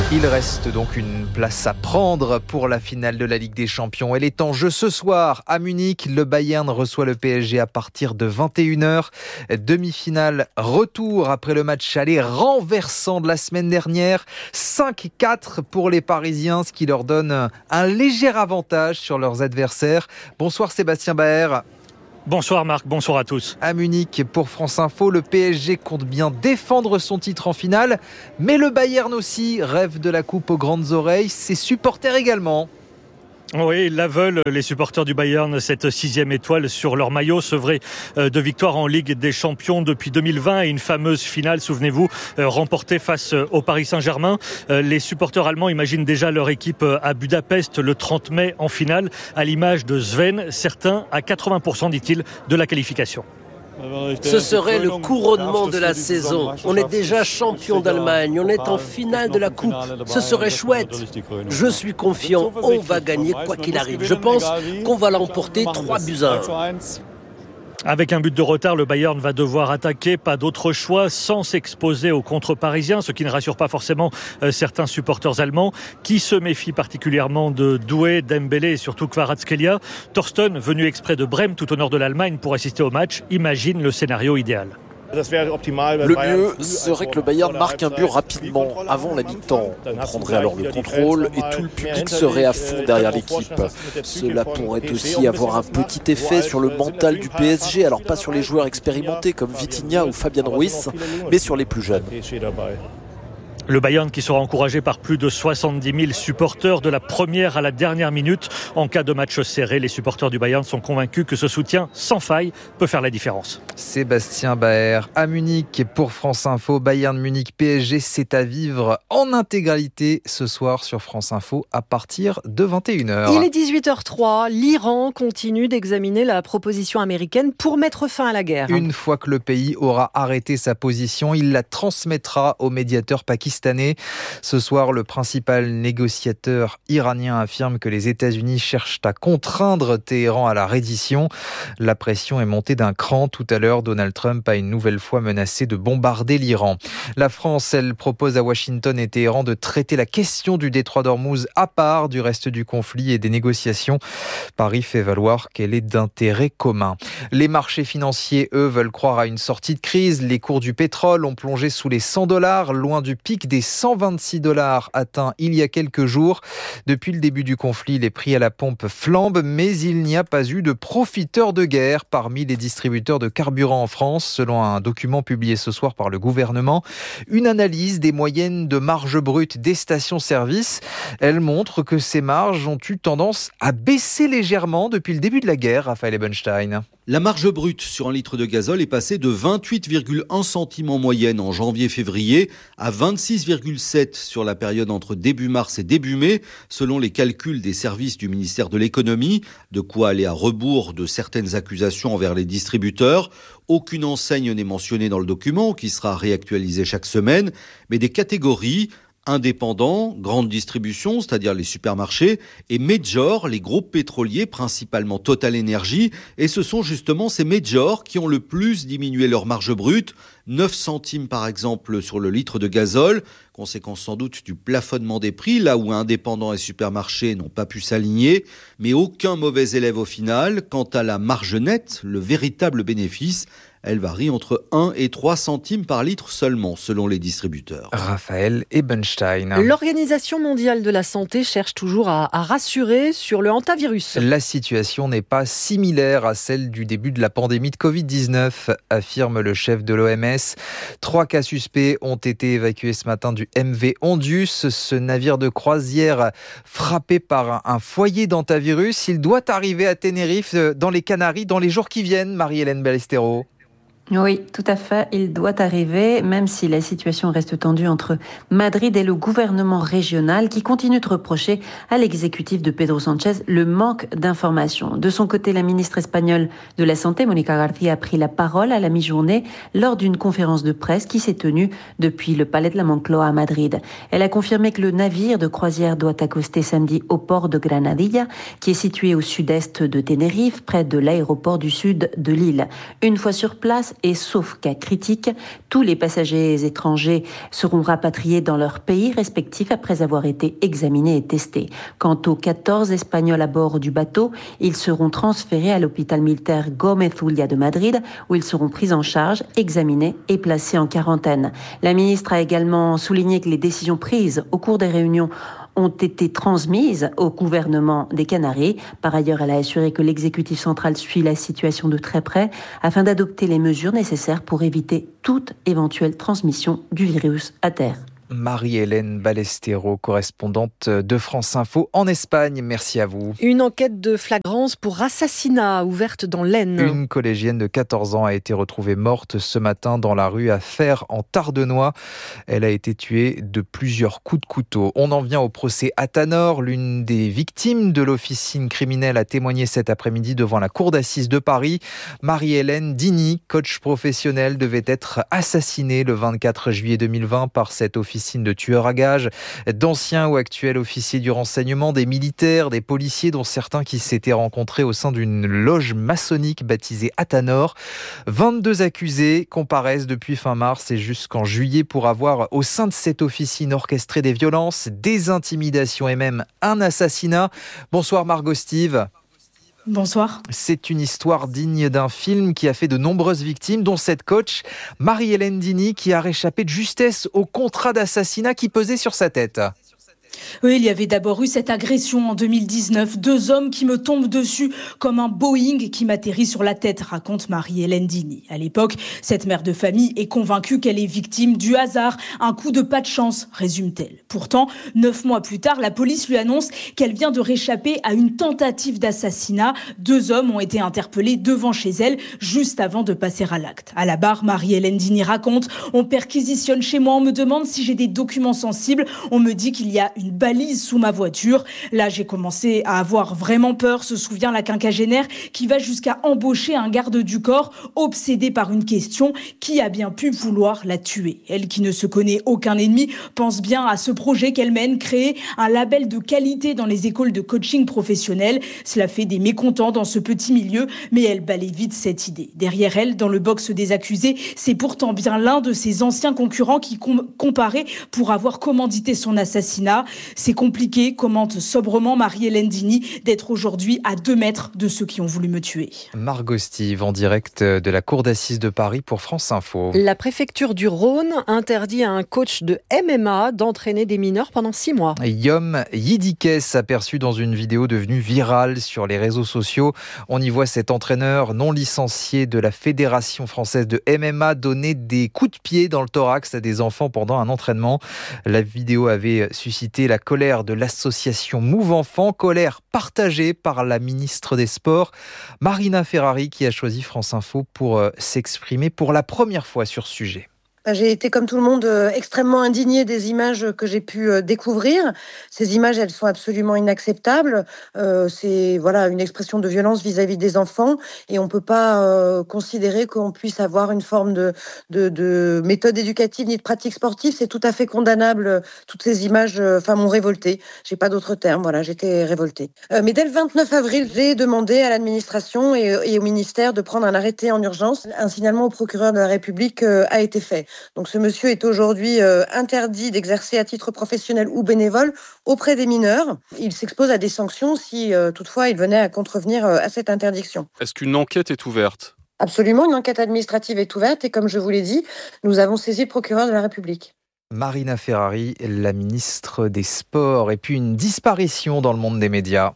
Il reste donc une place à prendre pour la finale de la Ligue des Champions. Elle est en jeu ce soir à Munich. Le Bayern reçoit le P S G à partir de vingt et une heures. Demi-finale retour après le match aller renversant de la semaine dernière. cinq quatre pour les Parisiens, ce qui leur donne un léger avantage sur leurs adversaires. Bonsoir Sébastien Baer. Bonsoir Marc, bonsoir à tous. À Munich, pour France Info, le P S G compte bien défendre son titre en finale, mais le Bayern aussi rêve de la coupe aux grandes oreilles, ses supporters également. Oui, ils la veulent, les supporters du Bayern, cette sixième étoile sur leur maillot, sevré de victoire en Ligue des Champions depuis deux mille vingt et une fameuse finale, souvenez-vous, remportée face au Paris Saint-Germain. Les supporters allemands imaginent déjà leur équipe à Budapest le trente mai en finale, à l'image de Sven, certains à quatre-vingts pour cent, dit-il, de la qualification. Ce serait le couronnement de la saison. On est déjà champion d'Allemagne, on est en finale de la Coupe. Ce serait chouette. Je suis confiant, on va gagner quoi qu'il arrive. Je pense qu'on va l'emporter trois buts à un. Avec un but de retard, le Bayern va devoir attaquer, pas d'autre choix, sans s'exposer aux contre-parisiens, ce qui ne rassure pas forcément euh, certains supporters allemands, qui se méfient particulièrement de Doué, Dembélé et surtout Kvaratskhelia. Torsten, venu exprès de Brême, tout au nord de l'Allemagne, pour assister au match, imagine le scénario idéal. Le mieux serait que le Bayern marque un but rapidement, avant la mi-temps. On prendrait alors le contrôle et tout le public serait à fond derrière l'équipe. Cela pourrait aussi avoir un petit effet sur le mental du P S G, alors pas sur les joueurs expérimentés comme Vitinha ou Fabian Ruiz, mais sur les plus jeunes. Le Bayern qui sera encouragé par plus de soixante-dix mille supporters de la première à la dernière minute. En cas de match serré, les supporters du Bayern sont convaincus que ce soutien sans faille peut faire la différence. Sébastien Baer à Munich pour France Info. Bayern Munich P S G, c'est à vivre en intégralité ce soir sur France Info à partir de vingt et une heures. Il est dix-huit heures trois. L'Iran continue d'examiner la proposition américaine pour mettre fin à la guerre. Une fois que le pays aura arrêté sa position, il la transmettra au médiateur pakistanais. Ce soir, le principal négociateur iranien affirme que les États-Unis cherchent à contraindre Téhéran à la reddition. La pression est montée d'un cran. Tout à l'heure, Donald Trump a une nouvelle fois menacé de bombarder l'Iran. La France, elle, propose à Washington et Téhéran de traiter la question du détroit d'Ormuz à part du reste du conflit et des négociations. Paris fait valoir qu'elle est d'intérêt commun. Les marchés financiers, eux, veulent croire à une sortie de crise. Les cours du pétrole ont plongé sous les cent dollars, loin du pic des cent vingt-six dollars atteints il y a quelques jours. Depuis le début du conflit, les prix à la pompe flambent, mais il n'y a pas eu de profiteurs de guerre parmi les distributeurs de carburant en France, selon un document publié ce soir par le gouvernement. Une analyse des moyennes de marge brute des stations-service. Elle montre que ces marges ont eu tendance à baisser légèrement depuis le début de la guerre, Raphaël Ebenstein. La marge brute sur un litre de gazole est passée de vingt-huit virgule un centimes en moyenne en janvier-février à vingt-six virgule sept sur la période entre début mars et début mai, selon les calculs des services du ministère de l'économie, de quoi aller à rebours de certaines accusations envers les distributeurs. Aucune enseigne n'est mentionnée dans le document, qui sera réactualisé chaque semaine, mais des catégories indépendants, grande distribution, c'est-à-dire les supermarchés, et majors, les groupes pétroliers, principalement Total Energy. Et ce sont justement ces majors qui ont le plus diminué leur marge brute, neuf centimes par exemple sur le litre de gazole, conséquence sans doute du plafonnement des prix, là où indépendants et supermarchés n'ont pas pu s'aligner, mais aucun mauvais élève au final. Quant à la marge nette, le véritable bénéfice, elle varie entre un et trois centimes par litre seulement, selon les distributeurs. Raphaël Ebenstein. L'Organisation mondiale de la santé cherche toujours à, à rassurer sur le hantavirus. La situation n'est pas similaire à celle du début de la pandémie de covid dix-neuf, affirme le chef de l'O M S. Trois cas suspects ont été évacués ce matin du M V Ondius, ce navire de croisière frappé par un foyer d'hantavirus. Il doit arriver à Tenerife, dans les Canaries, dans les jours qui viennent, Marie-Hélène Ballesteros. Oui, tout à fait. Il doit arriver, même si la situation reste tendue entre Madrid et le gouvernement régional qui continue de reprocher à l'exécutif de Pedro Sánchez le manque d'informations. De son côté, la ministre espagnole de la Santé, Mónica García, a pris la parole à la mi-journée lors d'une conférence de presse qui s'est tenue depuis le palais de la Moncloa à Madrid. Elle a confirmé que le navire de croisière doit accoster samedi au port de Granadilla, qui est situé au sud-est de Tenerife, près de l'aéroport du sud de l'île. Une fois sur place, et sauf cas critique, tous les passagers étrangers seront rapatriés dans leur pays respectif après avoir été examinés et testés. Quant aux quatorze Espagnols à bord du bateau, ils seront transférés à l'hôpital militaire Gómez Ulla de Madrid où ils seront pris en charge, examinés et placés en quarantaine. La ministre a également souligné que les décisions prises au cours des réunions ont été transmises au gouvernement des Canaries. Par ailleurs, elle a assuré que l'exécutif central suit la situation de très près afin d'adopter les mesures nécessaires pour éviter toute éventuelle transmission du virus à terre. Marie-Hélène Ballestero, correspondante de France Info en Espagne. Merci à vous. Une enquête de flagrance pour assassinat ouverte dans l'Aisne. Une collégienne de quatorze ans a été retrouvée morte ce matin dans la rue à Fères en Tardenois. Elle a été tuée de plusieurs coups de couteau. On en vient au procès Athanor. L'une des victimes de l'officine criminelle a témoigné cet après-midi devant la cour d'assises de Paris. Marie-Hélène Dini, coach professionnelle, devait être assassinée le vingt-quatre juillet deux mille vingt par cette officine de tueurs à gages, d'anciens ou actuels officiers du renseignement, des militaires, des policiers dont certains qui s'étaient rencontrés au sein d'une loge maçonnique baptisée Athanor. vingt-deux accusés comparaissent depuis fin mars et jusqu'en juillet pour avoir au sein de cette officine orchestré des violences, des intimidations et même un assassinat. Bonsoir Margot Steve. Bonsoir. C'est une histoire digne d'un film qui a fait de nombreuses victimes, dont cette coach, Marie-Hélène Dini, qui a réchappé de justesse au contrat d'assassinat qui pesait sur sa tête. Oui, il y avait d'abord eu cette agression en deux mille dix-neuf. Deux hommes qui me tombent dessus comme un Boeing qui m'atterrit sur la tête, raconte Marie-Hélène Dini. À l'époque, cette mère de famille est convaincue qu'elle est victime du hasard. Un coup de pas de chance, résume-t-elle. Pourtant, neuf mois plus tard, la police lui annonce qu'elle vient de réchapper à une tentative d'assassinat. Deux hommes ont été interpellés devant chez elle juste avant de passer à l'acte. À la barre, Marie-Hélène Dini raconte « On perquisitionne chez moi, on me demande si j'ai des documents sensibles. On me dit qu'il y a une balise sous ma voiture. Là, j'ai commencé à avoir vraiment peur, se souvient la quinquagénaire qui va jusqu'à embaucher un garde du corps, obsédée par une question, qui a bien pu vouloir la tuer. Elle, qui ne se connaît aucun ennemi, pense bien à ce projet qu'elle mène, créer un label de qualité dans les écoles de coaching professionnel. Cela fait des mécontents dans ce petit milieu, mais elle balaye vite cette idée. Derrière elle, dans le box des accusés, c'est pourtant bien l'un de ses anciens concurrents qui com- comparait pour avoir commandité son assassinat. C'est compliqué, commente sobrement Marie-Hélène Dini, d'être aujourd'hui à deux mètres de ceux qui ont voulu me tuer. Margot Steve, en direct de la cour d'assises de Paris pour France Info. La préfecture du Rhône interdit à un coach de M M A d'entraîner des mineurs pendant six mois. Yom Yidikes, aperçu dans une vidéo devenue virale sur les réseaux sociaux. On y voit cet entraîneur non licencié de la Fédération française de M M A donner des coups de pied dans le thorax à des enfants pendant un entraînement. La vidéo avait suscité la colère de l'association Move Enfants, colère partagée par la ministre des Sports, Marina Ferrari, qui a choisi France Info pour s'exprimer pour la première fois sur ce sujet. J'ai été, comme tout le monde, extrêmement indignée des images que j'ai pu découvrir. Ces images, elles sont absolument inacceptables. Euh, c'est voilà une expression de violence vis-à-vis des enfants, et on ne peut pas euh, considérer qu'on puisse avoir une forme de, de, de méthode éducative ni de pratique sportive. C'est tout à fait condamnable. Toutes ces images, enfin, m'ont révoltée. J'ai pas d'autre terme. Voilà, j'étais révoltée. Euh, mais dès le vingt-neuf avril, j'ai demandé à l'administration et, et au ministère de prendre un arrêté en urgence. Un signalement au procureur de la République euh, a été fait. Donc ce monsieur est aujourd'hui euh, interdit d'exercer à titre professionnel ou bénévole auprès des mineurs. Il s'expose à des sanctions si euh, toutefois il venait à contrevenir euh, à cette interdiction. Est-ce qu'une enquête est ouverte ? Absolument, une enquête administrative est ouverte et comme je vous l'ai dit, nous avons saisi le procureur de la République. Marina Ferrari, la ministre des Sports. Et puis une disparition dans le monde des médias.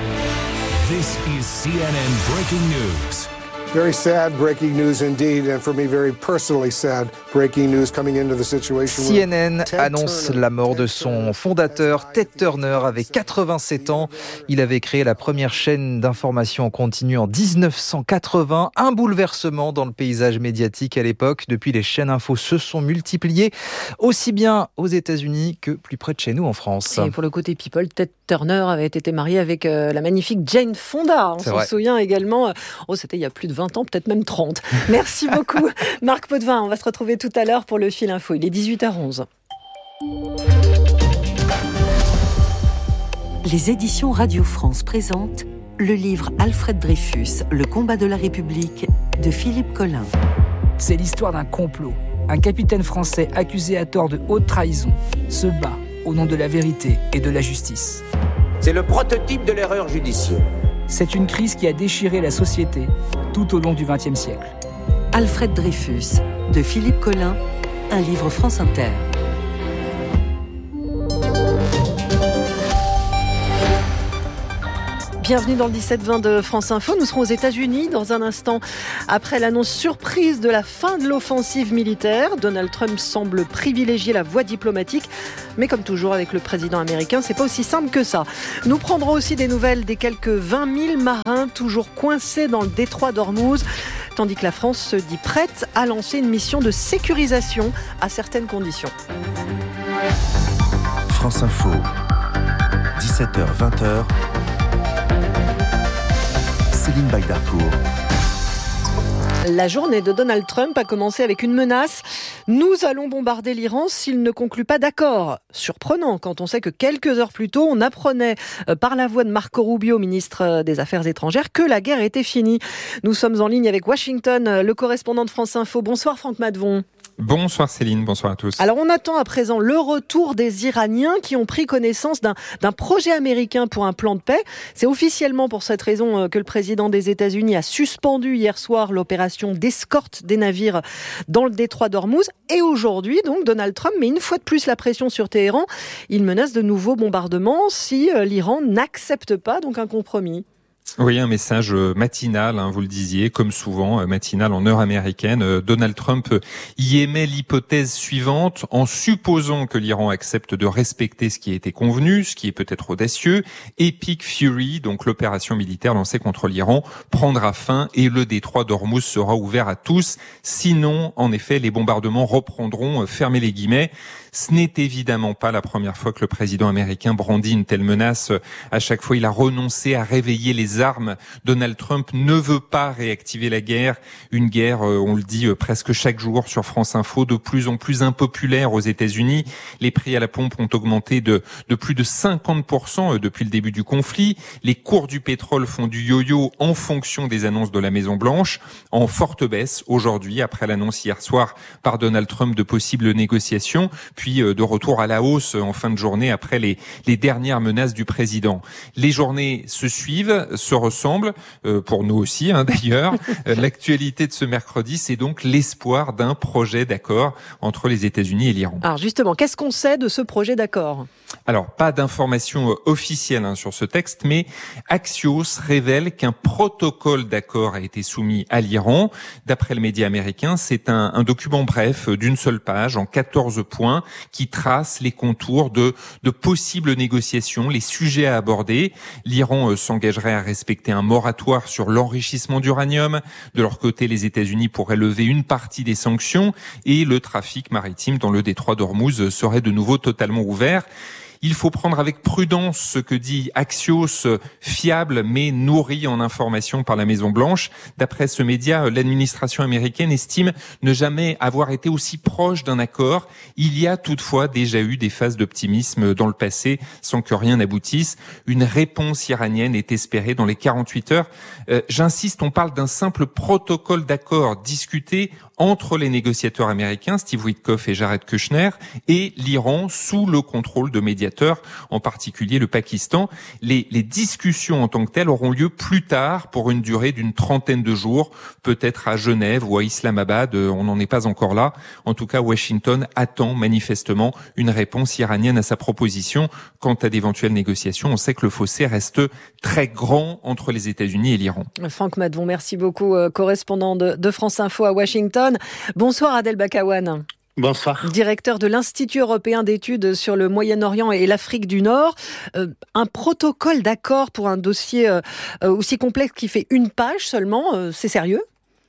This is C N N Breaking News. Very sad breaking news indeed, and for me very personally sad breaking news coming into the situation. C N N annonce la mort de son fondateur, Ted Turner, avait quatre-vingt-sept ans. Il avait créé la première chaîne d'information en continu en dix-neuf cent quatre-vingts. Un bouleversement dans le paysage médiatique à l'époque. Depuis, les chaînes info se sont multipliées, aussi bien aux États-Unis que plus près de chez nous en France. Et pour le côté people, Ted Turner avait été marié avec euh, la magnifique Jane Fonda. On C'est s'en vrai. souvient également. Oh, c'était il y a plus de vingt ans, peut-être même trente. Merci beaucoup, Marc Potvin. On va se retrouver tout à l'heure pour le Fil Info. Il est dix-huit heures onze. Les éditions Radio France présentent le livre Alfred Dreyfus, Le combat de la République de Philippe Collin. C'est l'histoire d'un complot. Un capitaine français accusé à tort de haute trahison se bat au nom de la vérité et de la justice. C'est le prototype de l'erreur judiciaire. C'est une crise qui a déchiré la société tout au long du vingtième siècle. Alfred Dreyfus, de Philippe Collin, un livre France Inter. Bienvenue dans le dix-sept vingt de France Info. Nous serons aux États-Unis dans un instant. Après l'annonce surprise de la fin de l'offensive militaire, Donald Trump semble privilégier la voie diplomatique. Mais comme toujours avec le président américain, c'est pas aussi simple que ça. Nous prendrons aussi des nouvelles des quelques vingt mille marins toujours coincés dans le détroit d'Ormuz, tandis que la France se dit prête à lancer une mission de sécurisation à certaines conditions. France Info, dix-sept heures vingt. Céline Bagdarcourt. La journée de Donald Trump a commencé avec une menace. Nous allons bombarder l'Iran s'il ne conclut pas d'accord. Surprenant quand on sait que quelques heures plus tôt, on apprenait par la voix de Marco Rubio, ministre des Affaires étrangères, que la guerre était finie. Nous sommes en ligne avec Washington, le correspondant de France Info. Bonsoir Franck Madvon. Bonsoir Céline, bonsoir à tous. Alors on attend à présent le retour des Iraniens qui ont pris connaissance d'un, d'un projet américain pour un plan de paix. C'est officiellement pour cette raison que le président des États-Unis a suspendu hier soir l'opération d'escorte des navires dans le détroit d'Ormuz. Et aujourd'hui, donc, Donald Trump met une fois de plus la pression sur Téhéran. Il menace de nouveaux bombardements si l'Iran n'accepte pas donc un compromis. Oui, un message matinal, hein, vous le disiez, comme souvent, matinal en heure américaine. Donald Trump y émet l'hypothèse suivante, en supposant que l'Iran accepte de respecter ce qui a été convenu, ce qui est peut-être audacieux. Epic Fury, donc l'opération militaire lancée contre l'Iran, prendra fin et le détroit d'Ormuz sera ouvert à tous. Sinon, en effet, les bombardements reprendront, fermez les guillemets. Ce n'est évidemment pas la première fois que le président américain brandit une telle menace. À chaque fois, il a renoncé à réveiller les armes. Donald Trump ne veut pas réactiver la guerre. Une guerre, on le dit presque chaque jour sur France Info, de plus en plus impopulaire aux États-Unis. Les prix à la pompe ont augmenté de, de plus de cinquante pour cent depuis le début du conflit. Les cours du pétrole font du yo-yo en fonction des annonces de la Maison-Blanche. En forte baisse aujourd'hui, après l'annonce hier soir par Donald Trump de possibles négociations, puis de retour à la hausse en fin de journée après les, les dernières menaces du président. Les journées se suivent, se ressemblent, euh, pour nous aussi hein, d'ailleurs. L'actualité de ce mercredi, c'est donc l'espoir d'un projet d'accord entre les États-Unis et l'Iran. Alors justement, qu'est-ce qu'on sait de ce projet d'accord ? Alors, pas d'informations officielles hein, sur ce texte, mais Axios révèle qu'un protocole d'accord a été soumis à l'Iran. D'après le média américain, c'est un, un document bref d'une seule page, en quatorze points, qui trace les contours de, de possibles négociations, les sujets à aborder. L'Iran euh, s'engagerait à respecter un moratoire sur l'enrichissement d'uranium. De leur côté, les États-Unis pourraient lever une partie des sanctions et le trafic maritime dans le détroit d'Ormuz serait de nouveau totalement ouvert. Il faut prendre avec prudence ce que dit Axios, fiable mais nourri en informations par la Maison-Blanche. D'après ce média, l'administration américaine estime ne jamais avoir été aussi proche d'un accord. Il y a toutefois déjà eu des phases d'optimisme dans le passé sans que rien n'aboutisse. Une réponse iranienne est espérée dans les quarante-huit heures. Euh, j'insiste, on parle d'un simple protocole d'accord discuté entre les négociateurs américains, Steve Witkoff et Jared Kushner, et l'Iran sous le contrôle de médiateurs, en particulier le Pakistan. Les, les discussions en tant que telles auront lieu plus tard pour une durée d'une trentaine de jours, peut-être à Genève ou à Islamabad, on n'en est pas encore là. En tout cas, Washington attend manifestement une réponse iranienne à sa proposition. Quant à d'éventuelles négociations, on sait que le fossé reste très grand entre les États-Unis et l'Iran. Franck Madvon, merci beaucoup, correspondant de, de France Info à Washington. Bonsoir Adel Bakawan. Bonsoir. Directeur de l'Institut européen d'études sur le Moyen-Orient et l'Afrique du Nord. Euh, un protocole d'accord pour un dossier euh, aussi complexe qui fait une page seulement, euh, c'est sérieux ?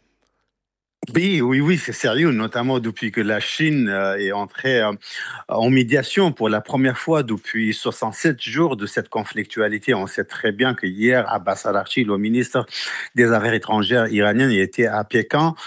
Oui, oui, oui, c'est sérieux, notamment depuis que la Chine euh, est entrée euh, en médiation pour la première fois depuis soixante-sept jours de cette conflictualité. On sait très bien que hier, Abbas Araghchi, le ministre des Affaires étrangères iranien, était à Pékin.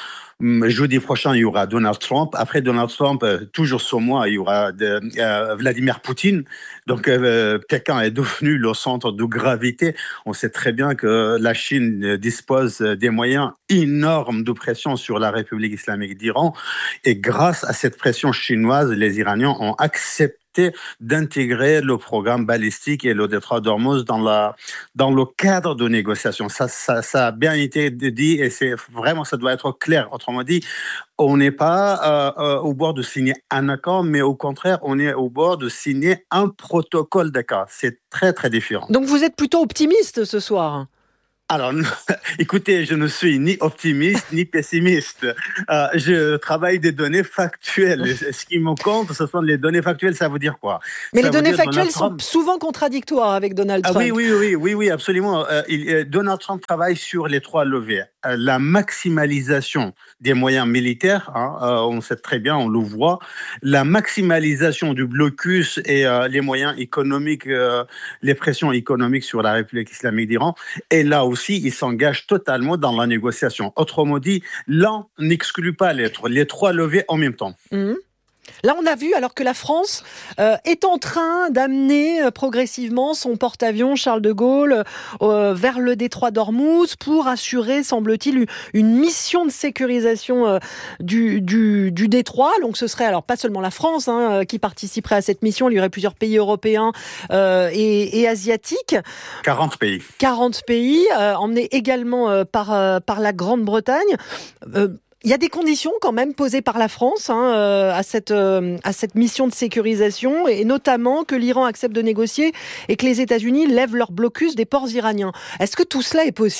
Jeudi prochain, il y aura Donald Trump. Après Donald Trump, euh, toujours ce mois, il y aura de, euh, Vladimir Poutine. Donc, euh, Pékin est devenu le centre de gravité. On sait très bien que la Chine dispose des moyens énormes de pression sur la République islamique d'Iran. Et grâce à cette pression chinoise, les Iraniens ont accepté d'intégrer le programme balistique et le détroit d'Ormuz dans la dans le cadre de négociations. Ça, ça, ça a bien été dit et c'est vraiment, ça doit être clair. Autrement dit, on n'est pas euh, euh, au bord de signer un accord, mais au contraire, on est au bord de signer un protocole d'accord. C'est très, très différent. Donc vous êtes plutôt optimiste ce soir ? Alors, écoutez, je ne suis ni optimiste ni pessimiste. Euh, je travaille des données factuelles. Ce qui me compte, ce sont les données factuelles. Ça veut dire quoi ? Mais ça les données factuelles sont souvent contradictoires avec Donald Trump. Ah oui, oui, oui, oui, oui, absolument. Euh, il, euh, Donald Trump travaille sur les trois leviers. Euh, la maximalisation des moyens militaires, hein, euh, on sait très bien, on le voit. La maximalisation du blocus et euh, les moyens économiques, euh, les pressions économiques sur la République islamique d'Iran. Et là aussi, il s'engage totalement dans la négociation. Autrement dit, l'un n'exclut pas l'autre, les trois leviers en même temps. Mmh. Là, on a vu, alors que la France euh, est en train d'amener euh, progressivement son porte-avions Charles de Gaulle euh, vers le détroit d'Ormuz pour assurer, semble-t-il, une mission de sécurisation euh, du, du, du détroit. Donc, ce serait alors pas seulement la France hein, qui participerait à cette mission. Il y aurait plusieurs pays européens euh, et, et asiatiques. quarante pays. quarante pays, euh, emmenés également euh, par, euh, par la Grande-Bretagne. Euh, Il y a des conditions quand même posées par la France hein, euh, à, cette, euh, à cette mission de sécurisation, et notamment que l'Iran accepte de négocier et que les États-Unis lèvent leur blocus des ports iraniens. Est-ce que tout cela est possible ?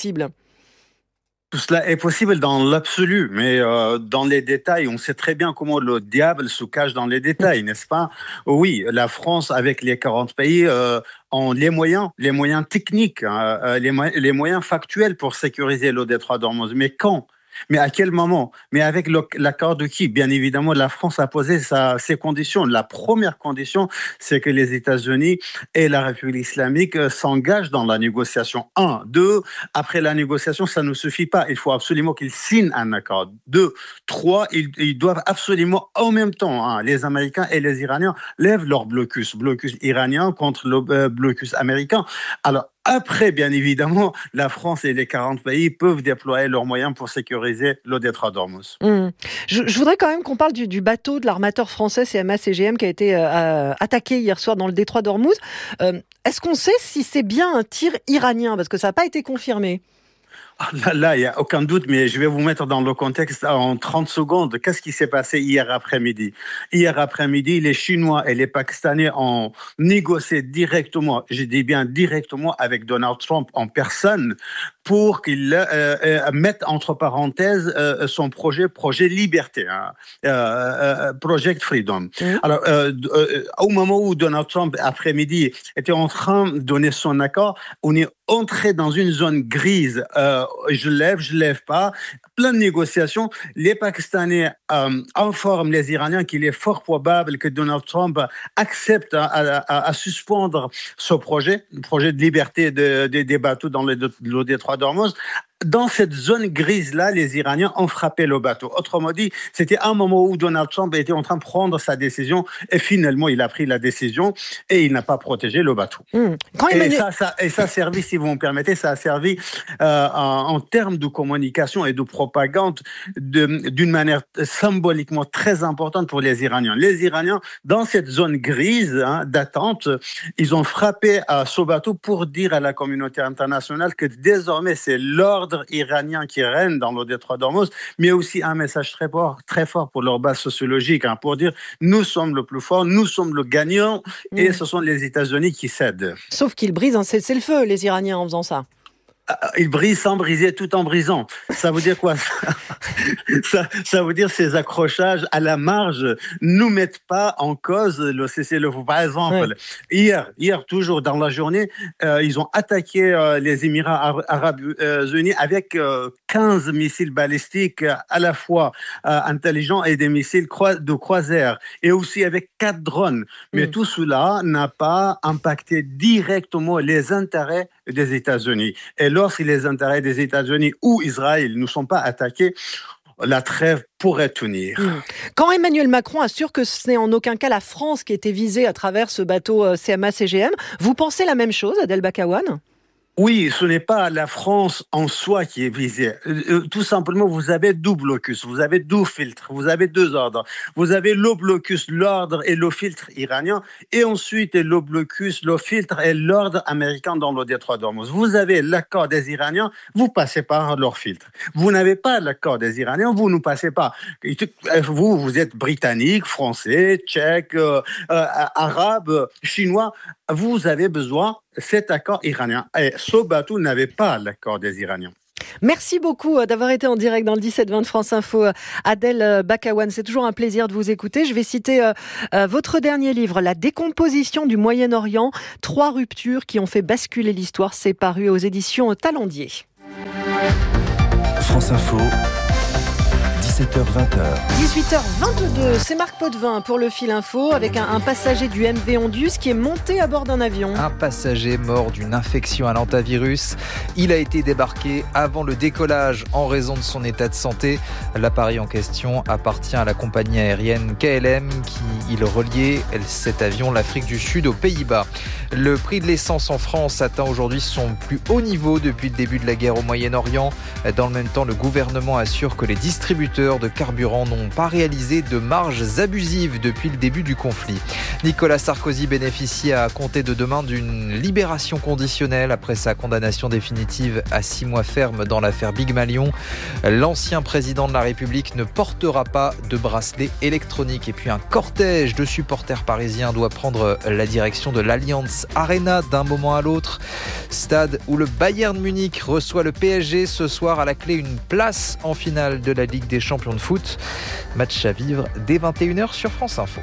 Tout cela est possible dans l'absolu, mais euh, dans les détails, on sait très bien comment le diable se cache dans les détails, n'est-ce pas ? Oui, la France, avec les quarante pays, euh, ont les moyens, les moyens techniques, hein, les, mo- les moyens factuels pour sécuriser le détroit d'Ormuz. Mais quand ? Mais à quel moment ? Mais avec le, l'accord de qui ? Bien évidemment, la France a posé sa, ses conditions. La première condition, c'est que les États-Unis et la République islamique s'engagent dans la négociation. Un. Deux, après la négociation, ça ne suffit pas. Il faut absolument qu'ils signent un accord. Deux. Trois, ils, ils doivent absolument en même temps, hein, les Américains et les Iraniens lèvent leur blocus. Blocus iranien contre le euh, blocus américain. Alors, après, bien évidemment, la France et les quarante pays peuvent déployer leurs moyens pour sécuriser le détroit d'Ormuz. Mmh. Je, je voudrais quand même qu'on parle du, du bateau de l'armateur français C M A C G M qui a été euh, attaqué hier soir dans le détroit d'Ormuz. Euh, est-ce qu'on sait si c'est bien un tir iranien ? Parce que ça n'a pas été confirmé. Là, là, il n'y a aucun doute, mais je vais vous mettre dans le contexte en trente secondes. Qu'est-ce qui s'est passé hier après-midi ? Hier après-midi, les Chinois et les Pakistanais ont négocié directement, je dis bien directement, avec Donald Trump en personne pour qu'il euh, euh, mette entre parenthèses euh, son projet, projet Liberté, hein, euh, euh, Project Freedom. Mmh. Alors, euh, euh, au moment où Donald Trump, après-midi, était en train de donner son accord, on est entré dans une zone grise. Euh, je lève, je lève pas. Plein de négociations. Les Pakistanais euh, informent les Iraniens qu'il est fort probable que Donald Trump accepte à, à, à suspendre ce projet, le projet de liberté de, de, des bateaux dans le, le détroit d'Ormuz. Dans cette zone grise-là, les Iraniens ont frappé le bateau. Autrement dit, c'était un moment où Donald Trump était en train de prendre sa décision et finalement, il a pris la décision et il n'a pas protégé le bateau. Mmh. Quand et, ça, ça, et ça a servi, si vous me permettez, ça a servi euh, en, en termes de communication et de propagande de, d'une manière symboliquement très importante pour les Iraniens. Les Iraniens, dans cette zone grise hein, d'attente, ils ont frappé à ce bateau pour dire à la communauté internationale que désormais, c'est l'ordre iranien qui règne dans le détroit d'Ormuz, mais aussi un message très fort, très fort pour leur base sociologique, hein, pour dire nous sommes le plus fort, nous sommes le gagnant, mmh. et ce sont les États-Unis qui cèdent. Sauf qu'ils brisent un cessez-le-feu, les Iraniens, en faisant ça. Ils brisent sans briser, tout en brisant. Ça veut dire quoi ? ça, ça veut dire ces accrochages à la marge nous mettent pas en cause le cessez-le-feu. Par exemple, ouais. hier, hier toujours dans la journée, euh, ils ont attaqué euh, les Émirats Arabes Unis avec euh, quinze missiles balistiques à la fois euh, intelligents et des missiles croi- de croisière, et aussi avec quatre drones. Mais mmh. tout cela n'a pas impacté directement les intérêts des États-Unis. Et lorsque les intérêts des États-Unis ou Israël ne sont pas attaqués, la trêve pourrait tenir. Quand Emmanuel Macron assure que ce n'est en aucun cas la France qui était visée à travers ce bateau C M A C G M, vous pensez la même chose, Adel Bakawan ? Oui, ce n'est pas la France en soi qui est visée. Euh, tout simplement, vous avez deux blocus, vous avez deux filtres, vous avez deux ordres. Vous avez le blocus, l'ordre et le filtre iranien, et ensuite le blocus, le filtre et l'ordre américain dans le détroit d'Ormuz. Vous avez l'accord des Iraniens, vous passez par leur filtre. Vous n'avez pas l'accord des Iraniens, vous ne passez pas. Vous, vous êtes britannique, français, tchèque, euh, euh, arabe, chinois. Vous avez besoin de cet accord iranien. Et ce bateau n'avait pas l'accord des Iraniens. Merci beaucoup d'avoir été en direct dans le dix-sept vingt de France Info. Adel Bakawan, c'est toujours un plaisir de vous écouter. Je vais citer euh, euh, votre dernier livre, La décomposition du Moyen-Orient, trois ruptures qui ont fait basculer l'histoire. C'est paru aux éditions Talendier. France Info. dix-sept heures vingt. dix-huit heures vingt-deux, c'est Marc Potvin pour le Fil Info avec un, un passager du M V Ondius qui est monté à bord d'un avion. Un passager mort d'une infection à l'hantavirus. Il a été débarqué avant le décollage en raison de son état de santé. L'appareil en question appartient à la compagnie aérienne K L M qui il reliait cet avion l'Afrique du Sud aux Pays-Bas. Le prix de l'essence en France atteint aujourd'hui son plus haut niveau depuis le début de la guerre au Moyen-Orient. Dans le même temps, le gouvernement assure que les distributeurs de carburant n'ont pas réalisé de marges abusives depuis le début du conflit. Nicolas Sarkozy bénéficie à compter de demain d'une libération conditionnelle après sa condamnation définitive à six mois ferme dans l'affaire Big Malion. L'ancien président de la République ne portera pas de bracelet électronique. Et puis un cortège de supporters parisiens doit prendre la direction de l'Allianz Arena d'un moment à l'autre. Stade où le Bayern Munich reçoit le P S G ce soir, à la clé une place en finale de la Ligue des Champions de foot. Match à vivre dès vingt et une heures sur France Info.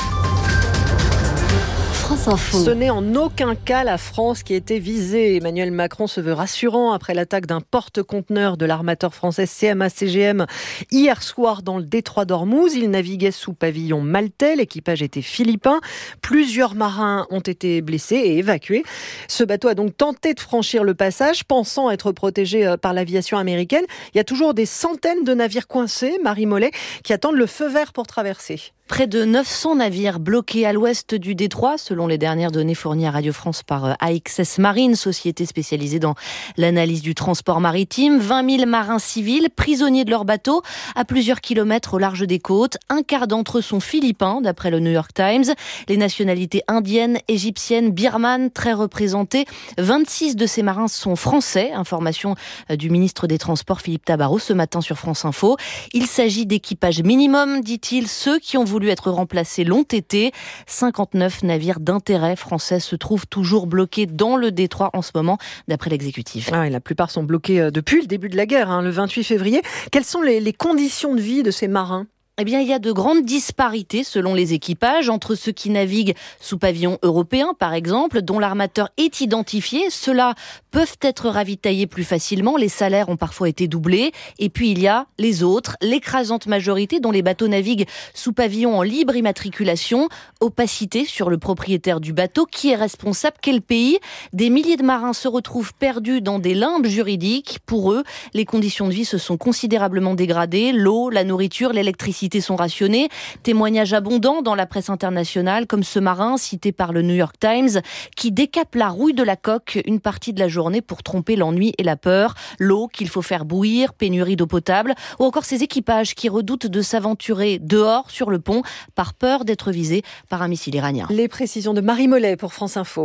France Info. Ce n'est en aucun cas la France qui a été visée. Emmanuel Macron se veut rassurant après l'attaque d'un porte-conteneur de l'armateur français C M A C G M hier soir dans le détroit d'Ormuz. Il naviguait sous pavillon maltais, l'équipage était philippin. Plusieurs marins ont été blessés et évacués. Ce bateau a donc tenté de franchir le passage, pensant être protégé par l'aviation américaine. Il y a toujours des centaines de navires coincés, Marie Mollet, qui attendent le feu vert pour traverser. Près de neuf cents navires bloqués à l'ouest du détroit, selon les dernières données fournies à Radio France par A X S Marine, société spécialisée dans l'analyse du transport maritime. vingt mille marins civils, prisonniers de leur bateau, à plusieurs kilomètres au large des côtes. Un quart d'entre eux sont philippins, d'après le New York Times. Les nationalités indiennes, égyptiennes, birmanes, très représentées. vingt-six de ces marins sont français. Information du ministre des Transports, Philippe Tabarot, ce matin sur France Info. Il s'agit d'équipages minimum, dit-il. Ceux qui ont voulu être remplacés l'ont été. cinquante-neuf navires d'intérêt français se trouvent toujours bloqués dans le détroit en ce moment, d'après l'exécutif. Ah, et la plupart sont bloqués depuis le début de la guerre, hein, le vingt-huit février. Quelles sont les, les conditions de vie de ces marins ? Eh bien, il y a de grandes disparités selon les équipages entre ceux qui naviguent sous pavillon européen, par exemple, dont l'armateur est identifié. Ceux-là peuvent être ravitaillés plus facilement. Les salaires ont parfois été doublés. Et puis, il y a les autres, l'écrasante majorité dont les bateaux naviguent sous pavillon en libre immatriculation. Opacité sur le propriétaire du bateau. Qui est responsable? Quel pays? Des milliers de marins se retrouvent perdus dans des limbes juridiques. Pour eux, les conditions de vie se sont considérablement dégradées. L'eau, la nourriture, l'électricité sont rationnés. Témoignages abondants dans la presse internationale, comme ce marin cité par le New York Times, qui décape la rouille de la coque une partie de la journée pour tromper l'ennui et la peur. L'eau qu'il faut faire bouillir, pénurie d'eau potable, ou encore ces équipages qui redoutent de s'aventurer dehors sur le pont par peur d'être visés par un missile iranien. Les précisions de Marie Mollet pour France Info.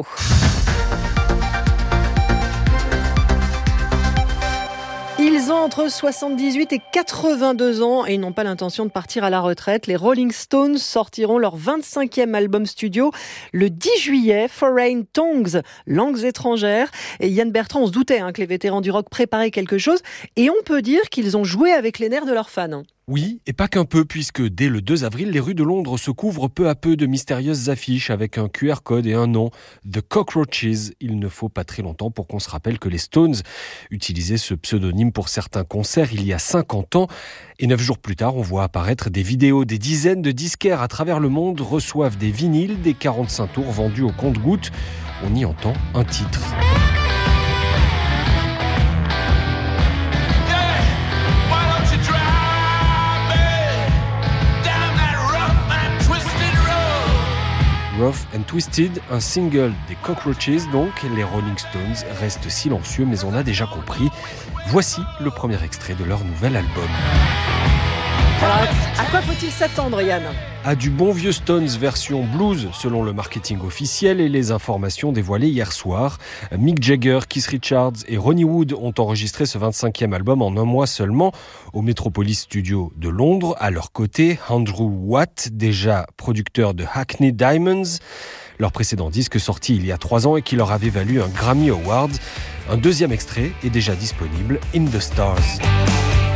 Ils ont entre soixante-dix-huit et quatre-vingt-deux ans et ils n'ont pas l'intention de partir à la retraite. Les Rolling Stones sortiront leur vingt-cinquième album studio le dix juillet, Foreign Tongues, langues étrangères. Et Yann Bertrand, on se doutait hein, que les vétérans du rock préparaient quelque chose. Et on peut dire qu'ils ont joué avec les nerfs de leurs fans. Oui, et pas qu'un peu, puisque dès le deux avril, les rues de Londres se couvrent peu à peu de mystérieuses affiches avec un Q R code et un nom, The Cockroaches. Il ne faut pas très longtemps pour qu'on se rappelle que les Stones utilisaient ce pseudonyme pour certains concerts il y a cinquante ans. Et neuf jours plus tard, on voit apparaître des vidéos. Des dizaines de disquaires à travers le monde reçoivent des vinyles, des quarante-cinq tours vendus au compte-gouttes. On y entend un titre. Rough and Twisted, un single des Cockroaches donc. Les Rolling Stones restent silencieux mais on a déjà compris. Voici le premier extrait de leur nouvel album. Alors, à quoi faut-il s'attendre, Yann ? À du bon vieux Stones version blues selon le marketing officiel et les informations dévoilées hier soir. Mick Jagger, Keith Richards et Ronnie Wood ont enregistré ce vingt-cinquième album en un mois seulement au Metropolis Studio de Londres. À leur côté, Andrew Watt, déjà producteur de Hackney Diamonds, leur précédent disque sorti il y a trois ans et qui leur avait valu un Grammy Award. Un deuxième extrait est déjà disponible, In the Stars.